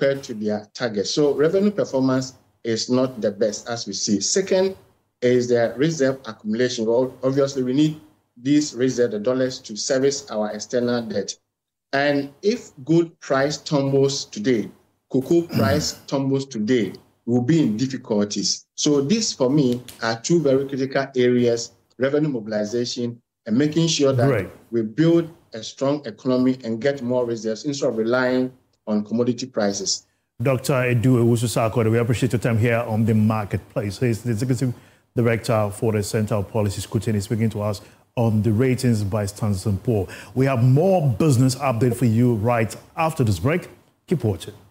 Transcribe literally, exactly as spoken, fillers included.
compared to their target. So revenue performance is not the best as we see. Second is the reserve accumulation. Well, obviously, we need these reserve the dollars to service our external debt. And if gold price tumbles today, cocoa price tumbles today, we'll be in difficulties. So these, for me, are two very critical areas: revenue mobilization and making sure that Great. we build a strong economy and get more reserves instead of relying on commodity prices. Doctor Edu Owusu-Sarkodie, we appreciate your time here on The Marketplace. He's the Executive Director for the Center of Policy Scrutiny, speaking to us on the ratings by Standard and Poor's. We have more business update for you right after this break. Keep watching.